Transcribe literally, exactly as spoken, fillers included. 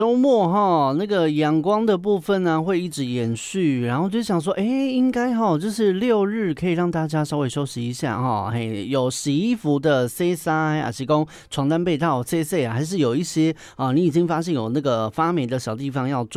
周末哈，那个阳光的部分呢、会一直延续，然后就想说，哎，应该哈，就是六日可以让大家稍微休息一下哈，嘿，有洗衣服的 C 三啊，提供床单被套 C C 啊，还是有一些啊，你已经发现有那个发霉的小地方要做。